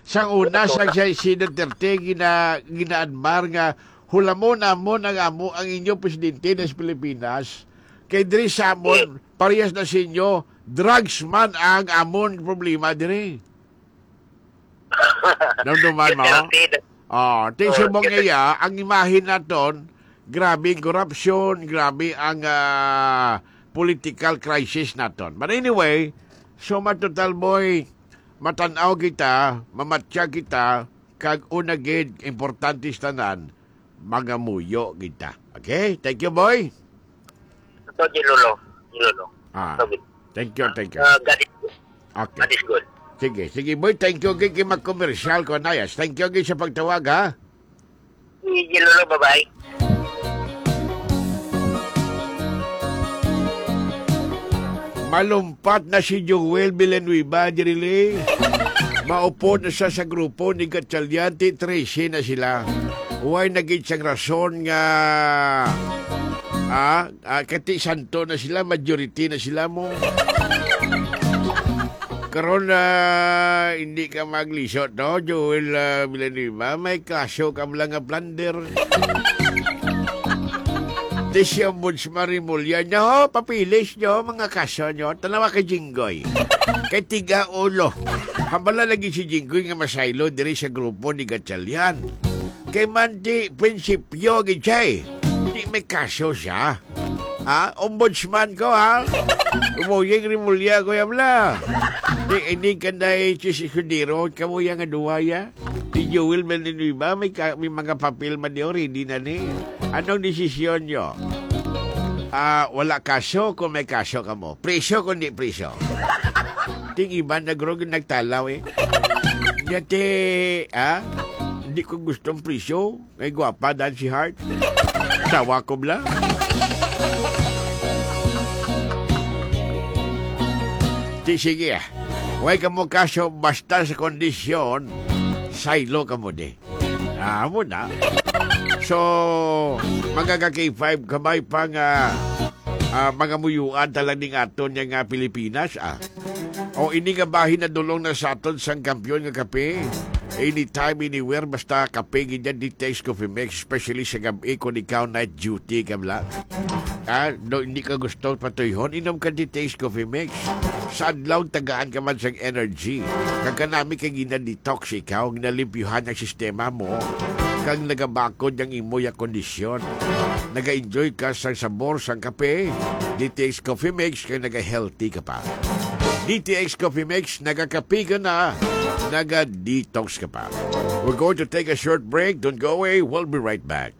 Sa una, sa si Duterte, ginaadmar nga, hulamon amon ang inyong presidente ng Pilipinas. Kay diri sa amon, parehas na sa inyo, drugs man ang amon problema diri. Namduman mo? Tisubong niya, ang imahin naton, grabe corruption, grabe ang political crisis naton. But anyway, so matotal boy, matanaw kita, mamatya kita, kag unagid, importante tanan, magamuyo kita. Okay? Thank you, boy. So, Gilolo. Thank you. God is good. Okay. God is good. Sige, boy. Thank you, kay mag-commercial ko, Nayas. Thank you, kay sa pagtawag, ha? Gilolo, bye-bye. Malumpat na si Joel Villanueva, dirili. Maupo na siya sa grupo ni Gatchaliante, 13 na sila. Huwag naging siyang rason nga... kati santo na sila, majority na sila mo. Karon na hindi ka maglisot, no? Joel Villanueva, may kaso ka lang nga plunder. Di siya Ombudsman Rimulya nyo, papilis nyo, mga kaso nyo, tanawa kay Jinggoy. Kay tiga ulo. Hambala lagi si Jinggoy nga masaylo diri sa grupo ni Gatchalian. Kay manti prinsipyo gichay. Di may kaso siya. Ombudsman ko, ha? Umuyeng Rimulya ko yamla. Di hindi ka na si Kudiro, kamuya nga duwaya. Si Joel Villanueva, may mga papel man niyo, ready na ni. Anong desisyon nyo? Wala kaso kung may kaso ka mo. Preso kung di preso. Ting iba nagrog nagtalaw eh. Dati, hindi ko gustong preso. May gwapa dan si Hart. Sawa ko bla. Sige, huwag ka mo kaso basta sa kondisyon, saylo ka mo di. Mo na. So, mga K5, kamay pang mga muyuan talagang aton yung Pilipinas, O ini nga bahin na dulong na sa aton sang kampiyon nga kape. Anytime, anywhere, basta kape, ganyan, di taste coffee mix, especially sa gabi kung ikaw night duty ka lang. Hindi ka gusto patuyhon, inom ka di taste coffee mix. Sa adlaw, tagaan ka man sa energy. Kaganami ka gina-detox ikaw, ginalimpyuhan ang sistema mo. Kang nagabakod ng imoy kondisyon. Naga-enjoy ka sa sabor sang kape. DTX Coffee Mix, kaya naga-healthy ka pa. DTX Coffee Mix, naga-kape ka na. Naga-detox ka pa. We're going to take a short break. Don't go away. We'll be right back.